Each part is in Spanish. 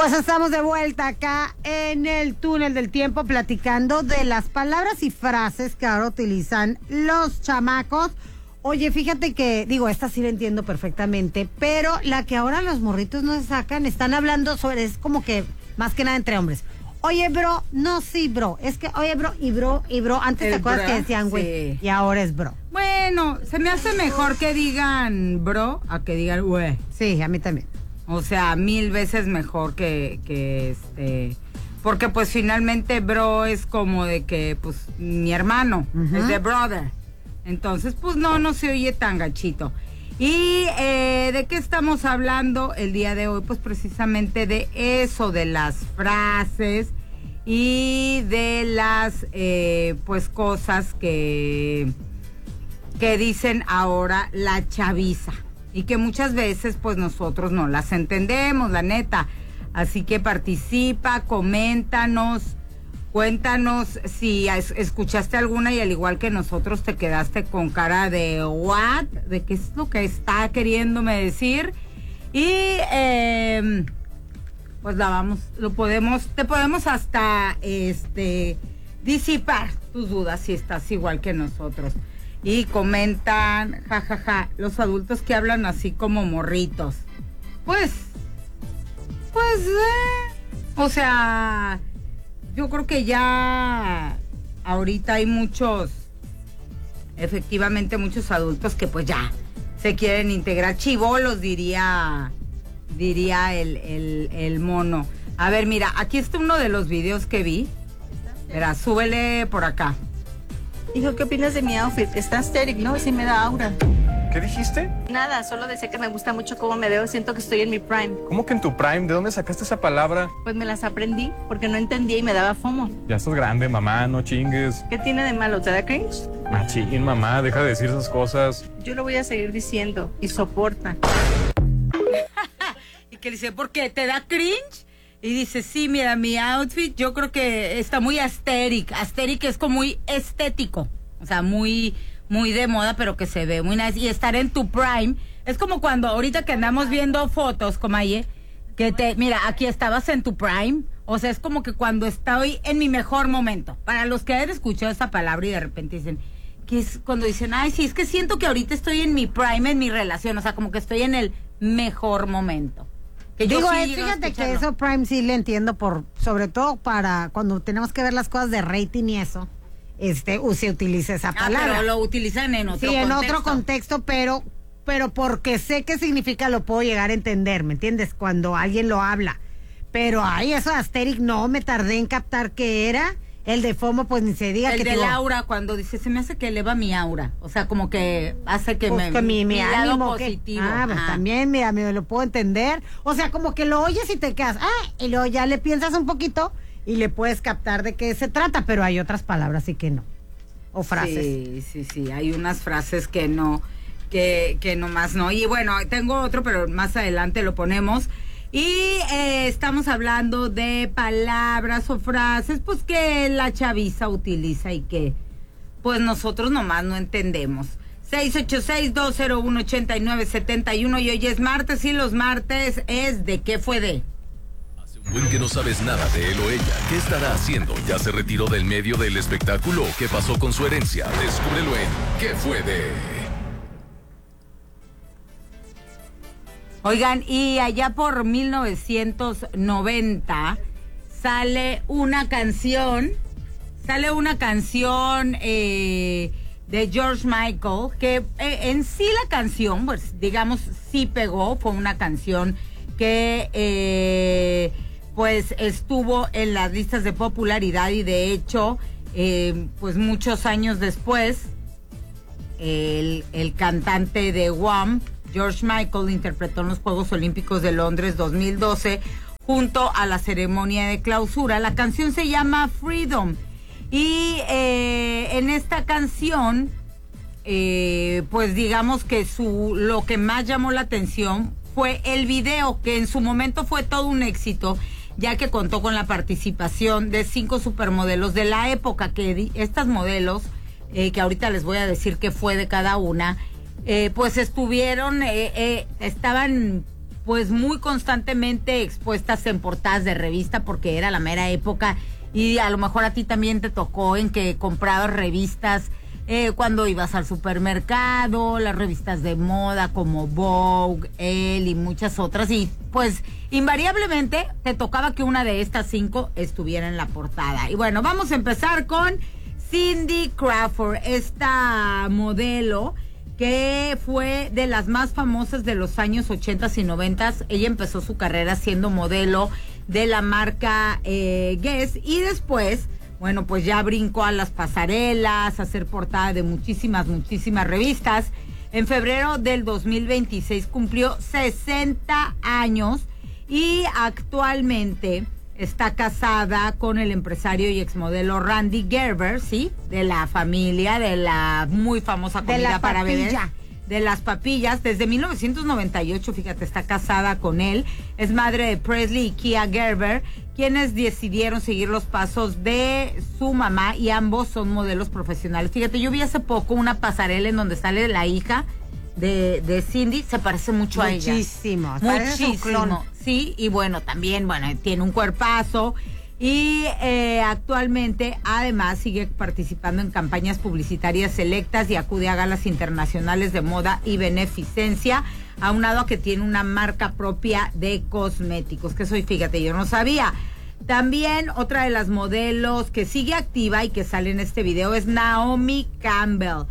Pues estamos de vuelta acá en el túnel del tiempo platicando de las palabras y frases que ahora utilizan los chamacos. Oye, fíjate que, digo, esta sí la entiendo perfectamente, pero la que ahora los morritos no se sacan, están hablando sobre, es como que más que nada entre hombres. Oye, bro, no, sí, bro, es que, oye, bro, y bro, antes te acuerdas que decían, güey, sí. Y ahora es bro. Bueno, se me hace mejor que digan bro a que digan güey. Sí, a mí también. O sea, 1000 veces mejor que porque pues finalmente bro es como de que, pues, mi hermano, es de brother. Entonces, pues no se oye tan gachito. ¿Y de qué estamos hablando el día de hoy? Pues precisamente de eso, de las frases y de las, pues, cosas que dicen ahora la chaviza. Y que muchas veces, pues, nosotros no las entendemos, la neta. Así que participa, coméntanos, cuéntanos si escuchaste alguna y al igual que nosotros te quedaste con cara de what, de qué es lo que está queriéndome decir. Y pues te podemos hasta disipar tus dudas si estás igual que nosotros. Y comentan, jajaja, los adultos que hablan así como morritos. Pues, o sea, yo creo que ya ahorita hay efectivamente muchos adultos que pues ya se quieren integrar, chibolos, diría el mono. A ver, mira, aquí está uno de los videos que vi. Verá, súbele por acá. Hijo, ¿qué opinas de mi outfit? Está asteric, ¿no? Sí me da aura. ¿Qué dijiste? Nada, solo decía que me gusta mucho cómo me veo. Siento que estoy en mi prime. ¿Cómo que en tu prime? ¿De dónde sacaste esa palabra? Pues me las aprendí porque no entendía y me daba FOMO. Ya estás grande, mamá, no chingues. ¿Qué tiene de malo? ¿Te da cringe? Machín, mamá, deja de decir esas cosas. Yo lo voy a seguir diciendo y soporta. Y que dice, ¿por qué? ¿Te da cringe? Y dice, sí, mira, mi outfit yo creo que está muy asteric. Asteric es como muy estético. O sea, muy de moda, pero que se ve muy nice. Y estar en tu prime es como cuando ahorita que andamos viendo fotos, Comaye, mira, aquí estabas en tu prime. O sea, es como que cuando estoy en mi mejor momento. Para los que hayan escuchado esa palabra y de repente dicen, que es cuando dicen, ay, sí, es que siento que ahorita estoy en mi prime, en mi relación. O sea, como que estoy en el mejor momento. Digo, fíjate que eso prime sí le entiendo, sobre todo para cuando tenemos que ver las cosas de rating y eso, se utiliza esa palabra. Pero lo utilizan en otro contexto. Sí, en otro contexto, pero porque sé qué significa lo puedo llegar a entender, ¿me entiendes? Cuando alguien lo habla. Pero eso de asteric no, me tardé en captar qué era. El de FOMO, pues ni se diga. El del aura, cuando dice, se me hace que eleva mi aura. O sea, como que hace que mi ánimo positivo. Pues también, mira, me lo puedo entender. O sea, como que lo oyes y te quedas, y luego ya le piensas un poquito y le puedes captar de qué se trata, pero hay otras palabras sí que no. O frases. Sí, hay unas frases que no, que nomás no. Y bueno, tengo otro, pero más adelante lo ponemos. Y estamos hablando de palabras o frases, pues que la chaviza utiliza y que pues nosotros nomás no entendemos. 686-201-8971 y hoy es martes y los martes es ¿de qué fue de? Hace un buen que no sabes nada de él o ella. ¿Qué estará haciendo? ¿Ya se retiró del medio del espectáculo? ¿Qué pasó con su herencia? Descúbrelo en ¿qué fue de? Oigan, y allá por 1990 sale una canción de George Michael, que en sí la canción, pues digamos, sí pegó, fue una canción que pues estuvo en las listas de popularidad y de hecho, pues muchos años después, el cantante de Wham, George Michael, interpretó en los Juegos Olímpicos de Londres 2012 junto a la ceremonia de clausura. La canción se llama Freedom y en esta canción pues digamos que lo que más llamó la atención fue el video, que en su momento fue todo un éxito, ya que contó con la participación de 5 supermodelos de la época, que estas modelos, que ahorita les voy a decir qué fue de cada una, pues estaban pues muy constantemente expuestas en portadas de revista porque era la mera época y a lo mejor a ti también te tocó en que comprabas revistas cuando ibas al supermercado, las revistas de moda como Vogue, Elle y muchas otras, y pues invariablemente te tocaba que una de estas 5 estuviera en la portada. Y bueno, vamos a empezar con Cindy Crawford, esta modelo que fue de las más famosas de los años 80 y 90. Ella empezó su carrera siendo modelo de la marca Guess y después, bueno, pues ya brincó a las pasarelas, a ser portada de muchísimas revistas. En febrero del 2026 cumplió 60 años y actualmente está casada con el empresario y exmodelo Randy Gerber, ¿sí? De la familia, de la muy famosa comida para bebés. De las papillas, desde 1998, fíjate, está casada con él. Es madre de Presley y Kia Gerber, quienes decidieron seguir los pasos de su mamá y ambos son modelos profesionales. Fíjate, yo vi hace poco una pasarela en donde sale la hija de Cindy, se parece mucho a ella. Muchísimo. Sí, y bueno, también, tiene un cuerpazo. Y actualmente, además, sigue participando en campañas publicitarias selectas y acude a galas internacionales de moda y beneficencia, aunado a que tiene una marca propia de cosméticos, que soy, fíjate, yo no sabía. También otra de las modelos que sigue activa y que sale en este video es Naomi Campbell.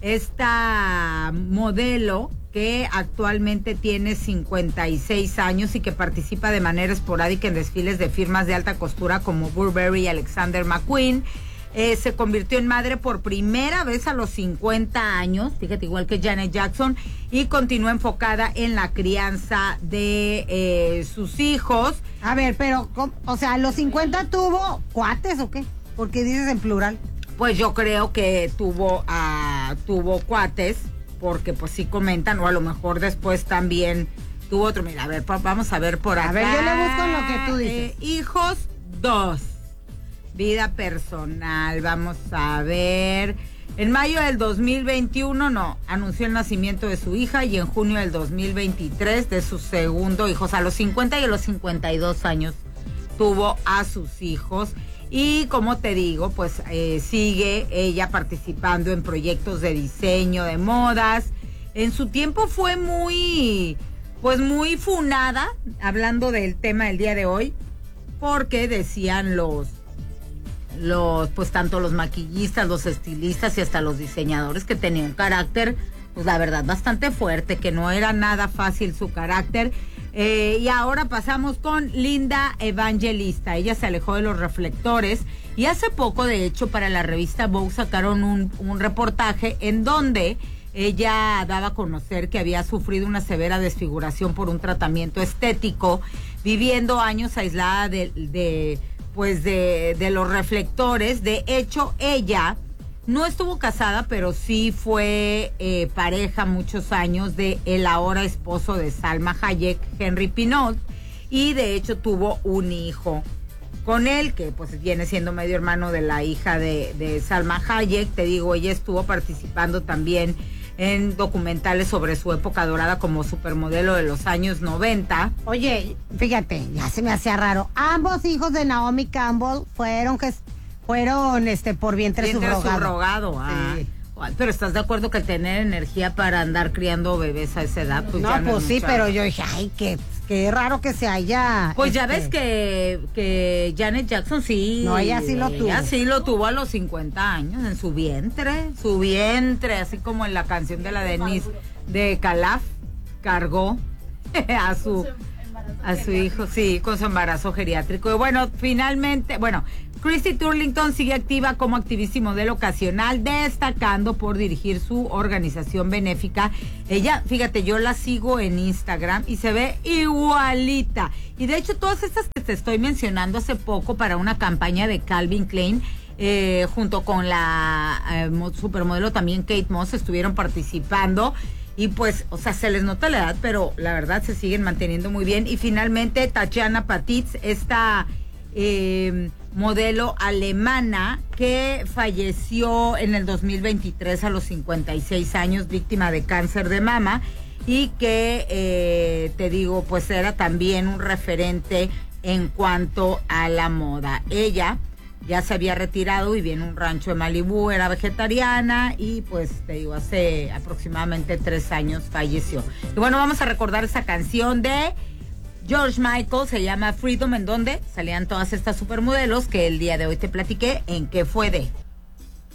Esta modelo que actualmente tiene 56 años y que participa de manera esporádica en desfiles de firmas de alta costura como Burberry y Alexander McQueen. Se convirtió en madre por primera vez a los 50 años, fíjate, igual que Janet Jackson, y continúa enfocada en la crianza de sus hijos. A ver, pero, o sea, ¿a los 50 tuvo cuates o qué? ¿Por qué dices en plural? Pues yo creo que tuvo cuates, porque pues sí comentan, o a lo mejor después también tuvo otro. Mira, a ver, vamos a ver por acá. A ver, yo le busco en lo que tú dices. Hijos, 2. Vida personal, vamos a ver. En mayo del 2021, anunció el nacimiento de su hija y en junio del 2023 de su segundo hijo. O sea, a los 50 y a los 52 años tuvo a sus hijos. Y como te digo, pues sigue ella participando en proyectos de diseño, de modas. En su tiempo fue muy funada, hablando del tema del día de hoy, porque decían pues tanto los maquillistas, los estilistas y hasta los diseñadores que tenía un carácter, pues la verdad, bastante fuerte, que no era nada fácil su carácter. Y ahora pasamos con Linda Evangelista. Ella se alejó de los reflectores y hace poco, de hecho, para la revista Vogue sacaron un reportaje en donde ella daba a conocer que había sufrido una severa desfiguración por un tratamiento estético, viviendo años aislada de los reflectores. De hecho, ella no estuvo casada, pero sí fue pareja muchos años de el ahora esposo de Salma Hayek, Henry Pinault, y de hecho tuvo un hijo con él, que pues viene siendo medio hermano de la hija de Salma Hayek. Te digo, ella estuvo participando también en documentales sobre su época dorada como supermodelo de los años 90. Oye, fíjate, ya se me hacía raro. Ambos hijos de Naomi Campbell fueron por vientre subrogado. Sí. Pero ¿estás de acuerdo que tener energía para andar criando bebés a esa edad? Pues no, ya no pues sí, mucha. pero yo dije, ay, qué raro que se haya... Pues ya ves que Janet Jackson sí... No, ella sí lo tuvo. Ella sí lo tuvo a los 50 años, en su vientre, así como en la canción de la Denise de Calaf, cargó a su hijo, sí, con su embarazo geriátrico. Y bueno, finalmente, Christy Turlington sigue activa como activista y modelo ocasional, destacando por dirigir su organización benéfica. Ella, fíjate, yo la sigo en Instagram y se ve igualita. Y de hecho, todas estas que te estoy mencionando hace poco para una campaña de Calvin Klein, junto con la supermodelo también Kate Moss, estuvieron participando. Y pues, o sea, se les nota la edad, pero la verdad se siguen manteniendo muy bien. Y finalmente, Tatjana Patitz, esta modelo alemana que falleció en el 2023 a los 56 años, víctima de cáncer de mama. y que, te digo, pues era también un referente en cuanto a la moda. Ella ya se había retirado, vivía en un rancho de Malibú, era vegetariana y pues te digo, hace aproximadamente 3 años falleció. Y bueno, vamos a recordar esa canción de George Michael, se llama Freedom, en donde salían todas estas supermodelos que el día de hoy te platiqué en qué fue de...